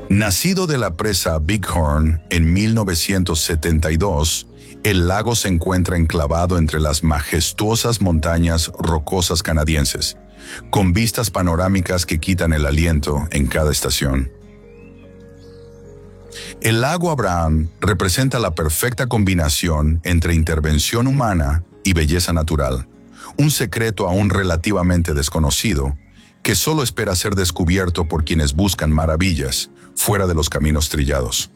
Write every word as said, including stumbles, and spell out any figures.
Nacido de la presa Bighorn en mil novecientos setenta y dos, el lago se encuentra enclavado entre las majestuosas montañas rocosas canadienses, con vistas panorámicas que quitan el aliento en cada estación. El lago Abraham representa la perfecta combinación entre intervención humana y belleza natural, un secreto aún relativamente desconocido, que solo espera ser descubierto por quienes buscan maravillas fuera de los caminos trillados.